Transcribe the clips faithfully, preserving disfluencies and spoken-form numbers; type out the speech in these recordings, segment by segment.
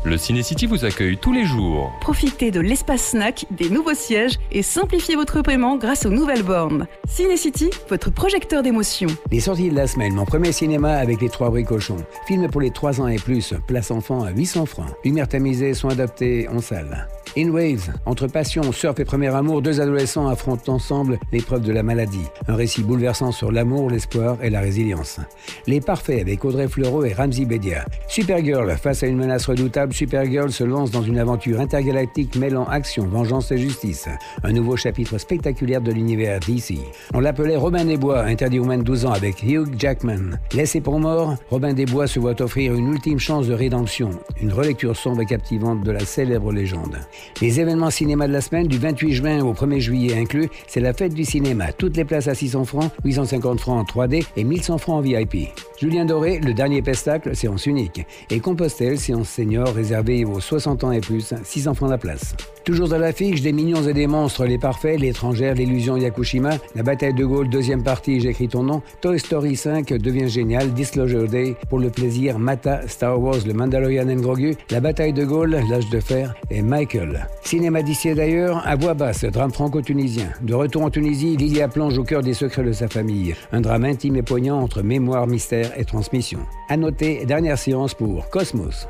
Le Ciné-City vous accueille tous les jours. Profitez de l'espace snack, des nouveaux sièges et simplifiez votre paiement grâce aux nouvelles bornes. Ciné-City, votre projecteur d'émotion. Les sorties de la semaine, mon premier cinéma avec les trois bricochons. Film pour les trois ans et plus, place enfant à huit cents francs. Lumière tamisée sont adaptées en salle. In Waves, entre passion, surf et premier amour, deux adolescents affrontent ensemble l'épreuve de la maladie. Un récit bouleversant sur l'amour, l'espoir et la résilience. Les Parfaits avec Audrey Fleurot et Ramzy Bedia. Supergirl, face à une menace redoutable, Supergirl se lance dans une aventure intergalactique mêlant action, vengeance et justice. Un nouveau chapitre spectaculaire de l'univers D C. On l'appelait Robin des Bois, interdit aux moins de douze ans avec Hugh Jackman. Laissé pour mort, Robin des Bois se voit offrir une ultime chance de rédemption. Une relecture sombre et captivante de la célèbre légende. Les événements cinéma de la semaine, du vingt-huit juin au premier juillet inclus, c'est la fête du cinéma. Toutes les places à six cents francs, huit cent cinquante francs en trois D et mille cent francs en V I P. Julien Doré, le dernier pestacle, séance unique. Et Compostelle, séance senior réservée aux soixante ans et plus, six cents francs la place. Toujours à l'affiche, des mignons et des monstres, les Parfaits, l'étrangère, l'illusion Yakushima, la bataille de Gaulle, deuxième partie, j'écris ton nom, Toy Story cinq devient génial, Disclosure Day, pour le plaisir, Mata, Star Wars, le Mandalorian and Grogu, la bataille de Gaulle, l'âge de fer et Michael. Cinéma d'ici et d'ailleurs, à voix basse, drame franco-tunisien. De retour en Tunisie, Lilia plonge au cœur des secrets de sa famille. Un drame intime et poignant entre mémoire, mystère et transmission. À noter, dernière séance pour Cosmos.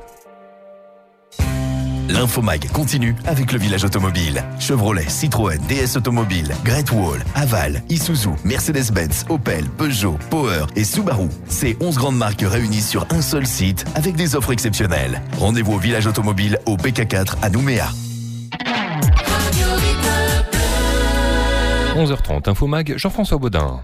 L'Infomag continue avec le village automobile. Chevrolet, Citroën, D S Automobile, Great Wall, Haval, Isuzu, Mercedes-Benz, Opel, Peugeot, Power et Subaru. Ces onze grandes marques réunies sur un seul site avec des offres exceptionnelles. Rendez-vous au village automobile au P K quatre à Nouméa. onze heures trente, Infomag, Jean-François Baudin.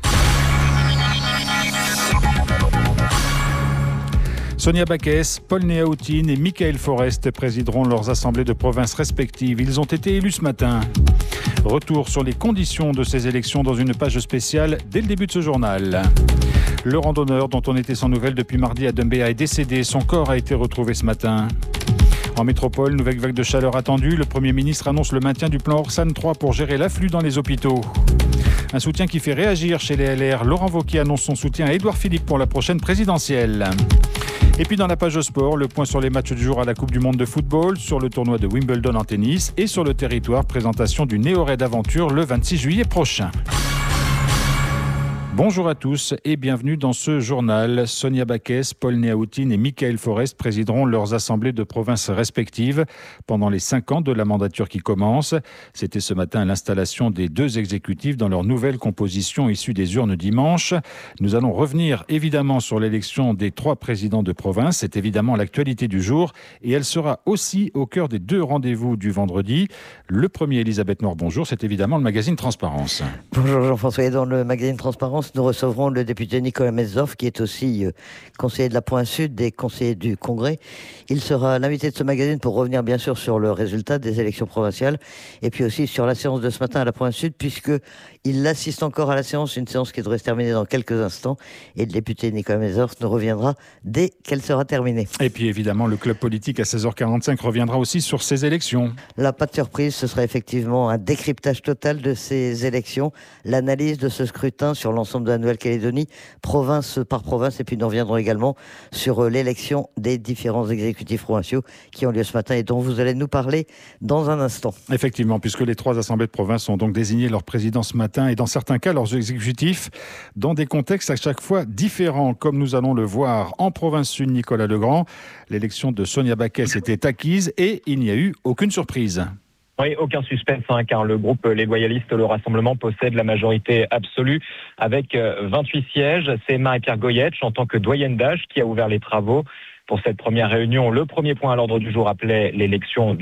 Sonia Backès, Paul Néaoutine et Michael Forest présideront leurs assemblées de province respectives. Ils ont été élus ce matin. Retour sur les conditions de ces élections dans une page spéciale dès le début de ce journal. Le randonneur dont on était sans nouvelles depuis mardi à Dumbéa est décédé. Son corps a été retrouvé ce matin. En métropole, nouvelle vague de chaleur attendue. Le Premier ministre annonce le maintien du plan Orsan trois pour gérer l'afflux dans les hôpitaux. Un soutien qui fait réagir chez les L R. Laurent Wauquiez annonce son soutien à Édouard Philippe pour la prochaine présidentielle. Et puis dans la page sport, le point sur les matchs du jour à la Coupe du Monde de football, sur le tournoi de Wimbledon en tennis et sur le territoire, présentation du Néo-Raid Aventure le vingt-six juillet prochain. Bonjour à tous et bienvenue dans ce journal. Sonia Backès, Paul Néaoutine et Michael Forest présideront leurs assemblées de province respectives pendant les cinq ans de la mandature qui commence. C'était ce matin l'installation des deux exécutifs dans leur nouvelle composition issue des urnes dimanche. Nous allons revenir évidemment sur l'élection des trois présidents de province. C'est évidemment l'actualité du jour et elle sera aussi au cœur des deux rendez-vous du vendredi. Le premier, Elisabeth Nord, bonjour, c'est évidemment le magazine Transparence. Bonjour Jean-François, et dans le magazine Transparence, nous recevrons le député Nicolas Metzdorf, qui est aussi euh, conseiller de la Pointe Sud et conseiller du Congrès. Il sera l'invité de ce magazine pour revenir bien sûr sur le résultat des élections provinciales et puis aussi sur la séance de ce matin à la Pointe Sud, puisque il assiste encore à la séance, une séance qui devrait se terminer dans quelques instants, et le député Nicolas Metzdorf nous reviendra dès qu'elle sera terminée. Et puis évidemment, le club politique à seize heures quarante-cinq reviendra aussi sur ces élections. Là, pas de surprise, ce sera effectivement un décryptage total de ces élections, l'analyse de ce scrutin sur l'ensemble de la Nouvelle-Calédonie, province par province, et puis nous reviendrons également sur l'élection des différents exécutifs provinciaux qui ont lieu ce matin et dont vous allez nous parler dans un instant. Effectivement, puisque les trois assemblées de province ont donc désigné leur président ce matin et dans certains cas leurs exécutifs dans des contextes à chaque fois différents, comme nous allons le voir en province sud. Nicolas Legrand, l'élection de Sonia Backès était acquise et il n'y a eu aucune surprise. Oui, aucun suspense, hein, car le groupe Les Loyalistes, le Rassemblement, possède la majorité absolue avec vingt-huit sièges. C'est Marie-Pierre Goyetch, en tant que doyenne d'âge, qui a ouvert les travaux pour cette première réunion. Le premier point à l'ordre du jour appelait l'élection